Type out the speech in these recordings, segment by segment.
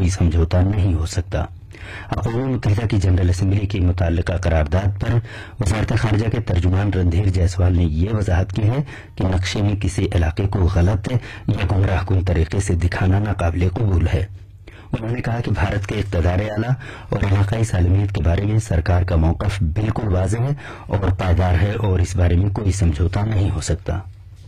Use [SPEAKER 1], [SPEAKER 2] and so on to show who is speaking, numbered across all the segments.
[SPEAKER 1] कोई समझौता नहीं हो सकता। अक़वाम मुत्तहिदा की जनरल असम्बली की मुतल्लिका करारदाद पर वज़ारत ख़ारिजा के तर्जुमान रणधीर जायसवाल ने यह वजाहत की है कि नक्शे में किसी इलाके को गलत या गुमराहकुन तरीके से दिखाना नाकाबिले कबूल है। उन्होंने कहा कि भारत के इक़्तिदार आला और इलाकाई सालमियत के बारे में सरकार का मौक़िफ़ बिल्कुल वाज़ेह है और पायदार है और इस बारे में कोई समझौता नहीं हो सकता।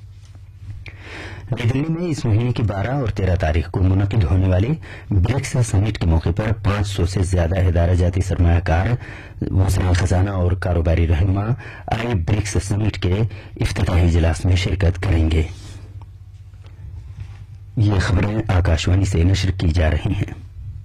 [SPEAKER 1] नई दिल्ली में इस महीने की 12 और 13 तारीख को मुनक़िद होने वाली ब्रिक्स समिट के मौके पर 500 से ज्यादा इदारा जाती सरमायाकार, वज़ीर खजाना और कारोबारी रहनुमा आई ब्रिक्स समिट के इफ्तिताही इजलास में शिरकत करेंगे। ये खबरें आकाशवाणी से नशर की जा रही हैं।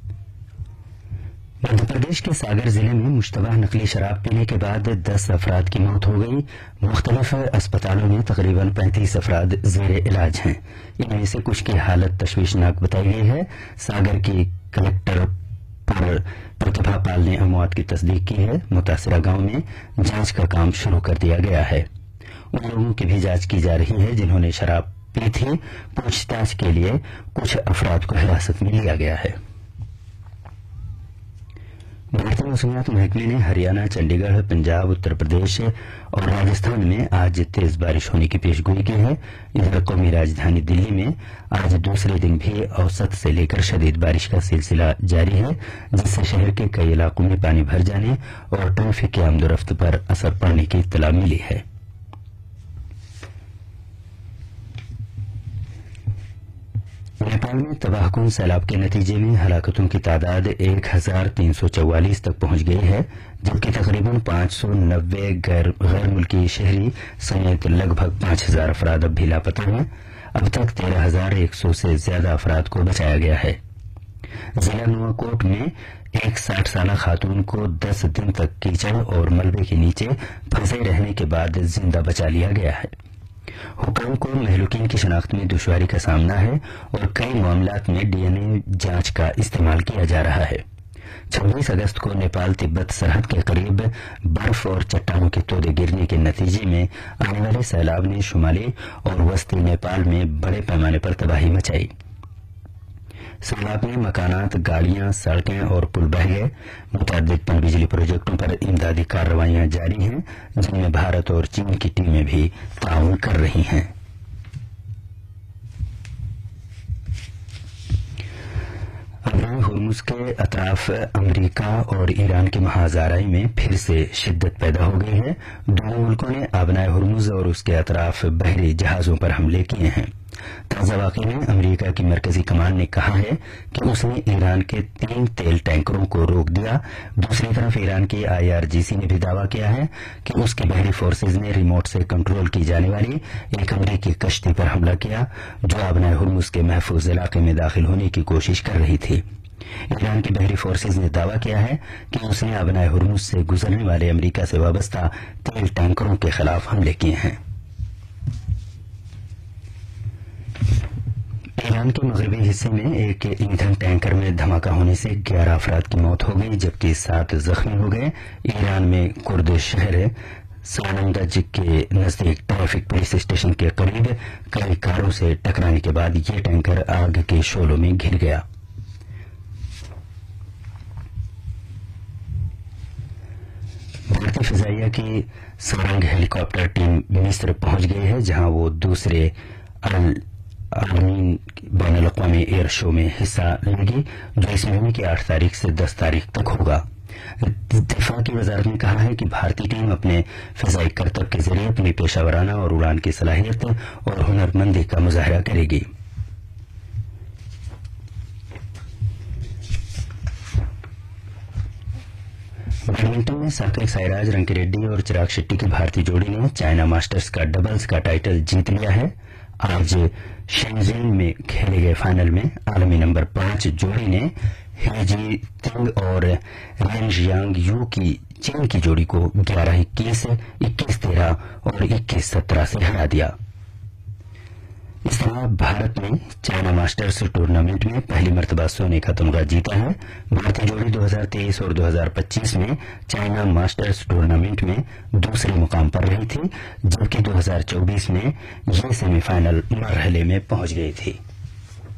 [SPEAKER 1] मध्य प्रदेश के सागर जिले में मुश्तबह नकली शराब पीने के बाद 10 अफराद की मौत हो गई। मुख्तलिफ अस्पतालों में तकरीबन 35 अफराद ज़ेर इलाज हैं। इनमें से कुछ की हालत तशवीशनाक बताई गई है। सागर की कलेक्टर प्रतिभा पाल ने अमवात की तस्दीक की है। मुतासिरा गांव में जांच का काम शुरू कर दिया गया है। उन लोगों की भी जांच की जा रही है जिन्होंने शराब पी थी। पूछताछ के लिए कुछ अफराद को हिरासत में लिया गया है। भारतीय मौसमियात महकमे ने हरियाणा, चंडीगढ़, पंजाब, उत्तर प्रदेश और राजस्थान में आज तेज बारिश होने की पेशगोई की है। इधर कौमी राजधानी दिल्ली में आज दूसरे दिन भी औसत से लेकर शदीद बारिश का सिलसिला जारी है, जिससे शहर के कई इलाकों में पानी भर जाने और ट्रैफिक की आमदोरफ्त पर असर पड़ने की इत्तला मिली है। नेपाल में तबाहकुन सैलाब के नतीजे में हलाकतों की तादाद 1344 तक पहुंच गई है, जबकि तकरीबन 590 गैर मुल्की शहरी समेत लगभग 5000 अफराद अब भी लापता हैं। अब तक 13100 से ज्यादा अफराद को बचाया गया है। जिला नुआकोट में एक 60 साला खातून को 10 दिन तक कीचड़ और मलबे के नीचे फंसे रहने के बाद जिंदा बचा लिया गया है। हुक्काम को महलूकीन की शनाख्त में दुश्वारी का सामना है और कई मामलात में डीएनए जांच का इस्तेमाल किया जा रहा है। 26 अगस्त को नेपाल तिब्बत सरहद के करीब बर्फ और चट्टानों के तोदे गिरने के नतीजे में आने वाले सैलाब ने शुमाली और वस्ती नेपाल में बड़े पैमाने पर तबाही मचाई। सैलाब में मकानात, गाड़ियां, सड़कें और पुल बह गए। मुतअद्दिद पनबिजली प्रोजेक्टों पर इमदादी कार्रवाइयां जारी हैं, जिनमें भारत और चीन की टीमें भी ताउन कर रही हैं। अब्राह हुर्मुज के अतराफ अमरीका और ईरान की महाजाराई में फिर से शिद्दत पैदा हो गई है। दोनों मुल्कों ने आबनाए हुर्मुज और उसके अतराफ बहरी जहाजों पर हमले किए हैं। ताजा वाक़े में अमरीका की मरकजी कमान ने कहा है कि उसने ईरान के 3 तेल टैंकरों को रोक दिया। दूसरी तरफ ईरान की IRGC ने भी दावा किया है कि उसकी बहरी फोर्सेज ने रिमोट से कंट्रोल की जाने वाली एक अमरीकी कश्ती पर हमला किया, जो आबनाए हुर्मुज के महफूज इलाके में दाखिल होने की कोशिश कर रही थी। ईरान की बहरी फोर्सेज ने दावा किया है कि उसने आबनाए हुर्मुज से गुजरने वाले अमरीका से वाबस्ता तेल टैंकरों के खिलाफ हमले किए हैं। ईरान के मगरबी हिस्से में एक ईंधन टैंकर में धमाका होने से 11 अफराद की मौत हो गई, जबकि 7 जख्मी हो गए। ईरान में कुर्द शहर सानंदज के नजदीक ट्रैफिक पुलिस स्टेशन के करीब कई कारों से टकराने के बाद ये टैंकर आग के शोलों में घिर गया। भारतीय फिजाइया की सारंग हेलीकॉप्टर टीम मिस्र पहुंच गई है, जहां वो दूसरे आलमीन बैनुल-अक़वामी एयर शो में हिस्सा लेगी, जो इस महीने की 8 तारीख से 10 तारीख तक होगा। दिफा की वजारत ने कहा है कि भारतीय टीम अपने फिजाई करतब के जरिए अपनी पेशावराना और उड़ान की सलाहियत और हुनरमंदी का मुजाहरा करेगी। बैडमिंटन में सात्विक साईराज, रंकीरेड्डी और चिराग शेट्टी की भारतीय जोड़ी ने चाइना मास्टर्स का डबल्स का टाइटल जीत लिया है। आज शेंजिन में खेले गए फाइनल में आलमी नंबर 5 जोड़ी ने ही जिंग और रेन जियांग यू की चीन की जोड़ी को 11-21, 21-13 और 21-17 से हरा दिया। इस तरह भारत ने चाइना मास्टर्स टूर्नामेंट में पहली मर्तबा सोने का तमगा जीता है। भारतीय जोड़ी 2023 और 2025 में चाइना मास्टर्स टूर्नामेंट में दूसरे मुकाम पर रही थी, जबकि 2024 में ये सेमीफाइनल मरहले में पहुंच गई थी।